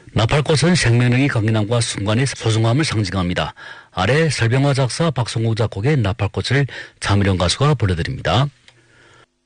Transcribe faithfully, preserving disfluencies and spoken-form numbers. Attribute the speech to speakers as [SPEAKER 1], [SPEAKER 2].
[SPEAKER 1] 나팔꽃은 생명력이 강인함과 순간의 소중함을 상징합니다. 아래 설병화 작사 박성우 작곡의 나팔꽃을 장미령 가수가 불러드립니다.